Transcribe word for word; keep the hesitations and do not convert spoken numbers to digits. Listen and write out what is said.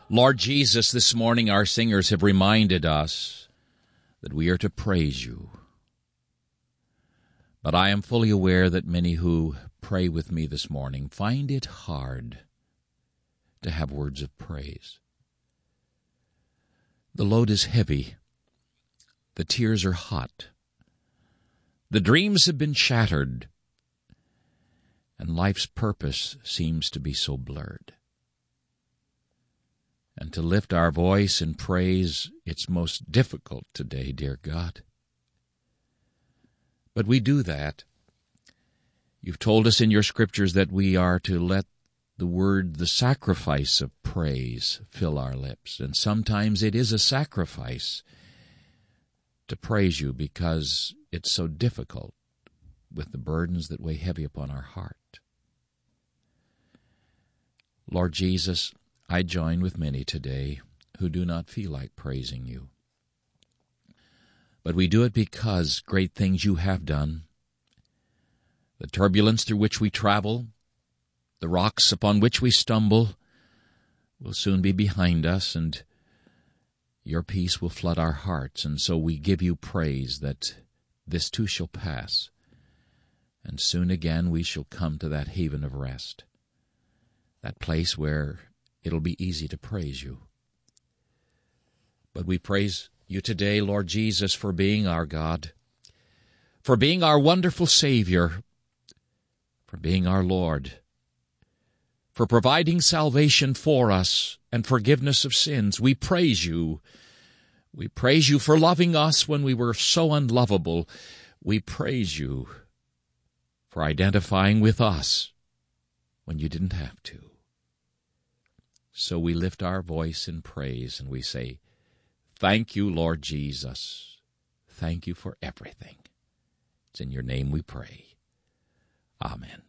Lord Jesus, this morning our singers have reminded us that we are to praise you. But I am fully aware that many who pray with me this morning find it hard to have words of praise. The load is heavy. The tears are hot. The dreams have been shattered. And life's purpose seems to be so blurred. And to lift our voice in praise, it's most difficult today, dear God. But we do that. You've told us in your scriptures that we are to let the word, the sacrifice of praise, fill our lips. And sometimes it is a sacrifice to praise you because it's so difficult with the burdens that weigh heavy upon our heart. Lord Jesus, I join with many today who do not feel like praising you. But we do it because great things you have done. The turbulence through which we travel, the rocks upon which we stumble, will soon be behind us, and your peace will flood our hearts. And so we give you praise that this too shall pass, and soon again we shall come to that haven of rest, that place where it'll be easy to praise you. But we praise you today, Lord Jesus, for being our God, for being our wonderful Savior, for being our Lord, for providing salvation for us and forgiveness of sins. We praise you. We praise you for loving us when we were so unlovable. We praise you for identifying with us when you didn't have to. So we lift our voice in praise and we say, thank you, Lord Jesus. Thank you for everything. It's in your name we pray. Amen.